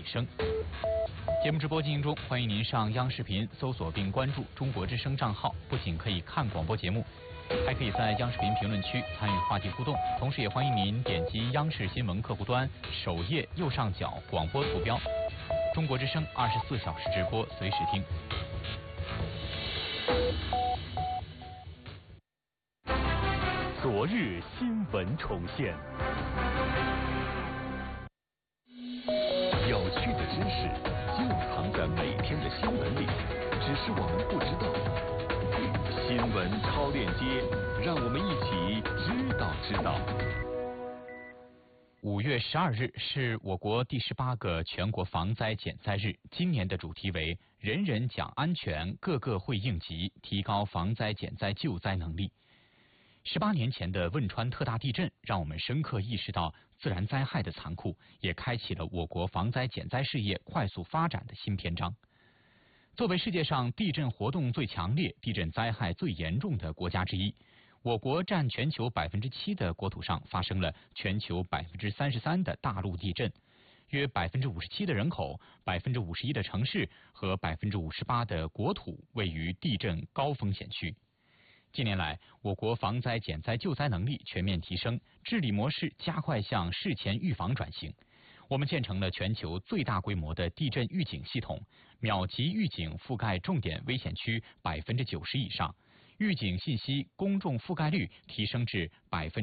生。节目直播进行中，欢迎您上央视频搜索并关注中国之声账号，不仅可以看广播节目，还可以在央视频评论区参与话题互动，同时也欢迎您点击央视新闻客户端首页右上角广播图标，中国之声24小时直播，随时听。 昨日新闻重现，有趣的知识就藏在每天的新闻里，只是我们不知道。新闻超链接，让我们一起知道。 5月12日是我国第18个全国防灾减灾日，今年的主题为“人人讲安全，个个会应急，提高防灾减灾救灾能力”。18年前的汶川特大地震，让我们深刻意识到自然灾害的残酷，也开启了我国防灾减灾事业快速发展的新篇章。作为世界上地震活动最强烈、地震灾害最严重的国家之一，我国占全球7%的国土上发生了全球33%的大陆地震，约57%的人口、51%的城市和58%的国土位于地震高风险区。近年来，我国防灾减灾救灾能力全面提升，治理模式加快向事前预防转型。我们建成了全球最大规模的地震预警系统，秒级预警覆盖重点危险区90%以上，预警信息公众覆盖率提升至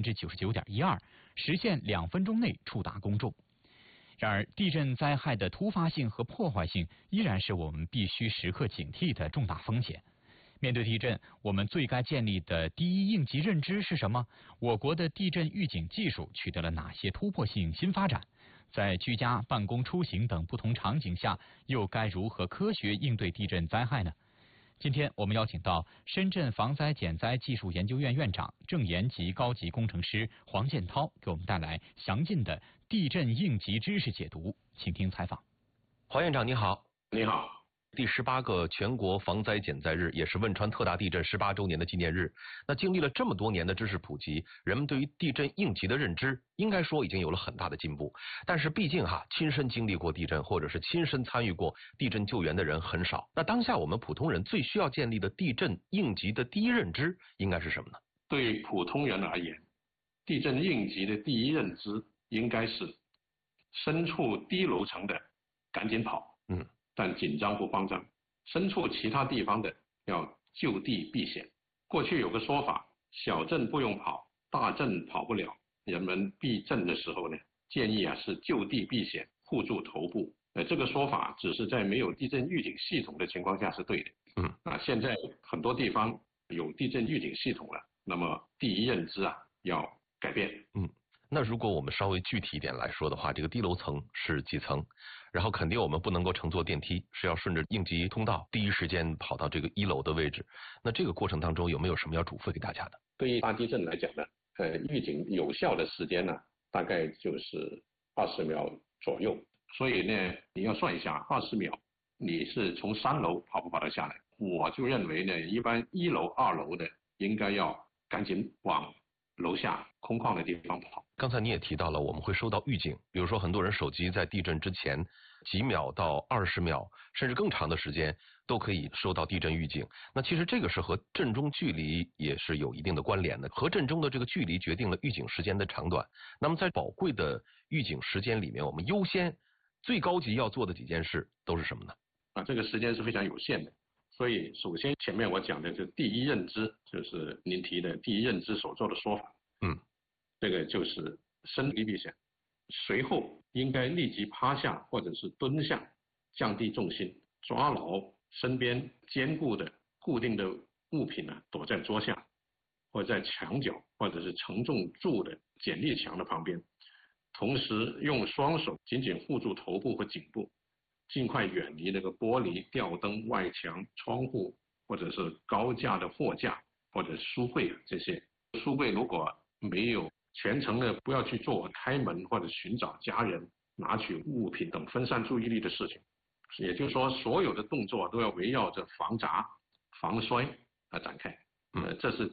99.12%，实现2分钟内触达公众。然而，地震灾害的突发性和破坏性依然是我们必须时刻警惕的重大风险。面对地震，我们最该建立的第一应急认知是什么？我国的地震预警技术取得了哪些突破性新发展？在居家、办公、出行等不同场景下，又该如何科学应对地震灾害呢？今天我们邀请到深圳防灾减灾技术研究院院长、正研级高级工程师黄建涛，给我们带来详尽的地震应急知识解读，请听采访。 黄院长你好。 你好。 第18个全国防灾减灾日，也是汶川特大地震18周年的纪念日。那经历了这么多年的知识普及，人们对于地震应急的认知，应该说已经有了很大的进步。但是毕竟亲身经历过地震，或者是亲身参与过地震救援的人很少。那当下我们普通人最需要建立的地震应急的第一认知，应该是什么呢？ 对普通人而言，地震应急的第一认知应该是身处低楼层的赶紧跑。但紧张不慌张，身处其他地方的要就地避险。过去有个说法，小震不用跑，大震跑不了。人们避震的时候呢，建议是就地避险，护住头部。这个说法只是在没有地震预警系统的情况下是对的。现在很多地方有地震预警系统了，那么第一认知要改变。 那如果我们稍微具体一点来说的话，这个低楼层是几层？然后肯定我们不能够乘坐电梯，是要顺着应急通道第一时间跑到这个1楼的位置。那这个过程当中有没有什么要嘱咐给大家的？ 对于大地震来讲呢，预警有效的时间呢，大概就是20秒左右。所以呢，你要算一下20秒，你是从3楼跑不跑得下来？我就认为呢，一般1楼、2楼的应该要赶紧往楼下空旷的地方跑。 刚才你也提到了，我们会收到预警，比如说很多人手机在地震之前几秒到20秒，甚至更长的时间都可以收到地震预警。那其实这个是和震中距离也是有一定的关联的，和震中的这个距离决定了预警时间的长短。那么在宝贵的预警时间里面，我们优先最高级要做的几件事都是什么呢？ 这个时间是非常有限的。所以首先前面我讲的是第一认知，就是您提的第一认知所做的说法。这个就是身体避险。随后应该立即趴下或者是蹲下，降低重心，抓牢身边坚固的固定的物品躲在桌下，或者在墙角，或者是承重柱的剪力墙的旁边，同时用双手紧紧护住头部和颈部，尽快远离那个玻璃、吊灯、外墙、窗户，或者是高架的货架或者书柜这些。书柜如果没有全程的不要去做开门或者寻找家人、拿取物品等分散注意力的事情。也就是说，所有的动作都要围绕着防砸、防摔而展开。这是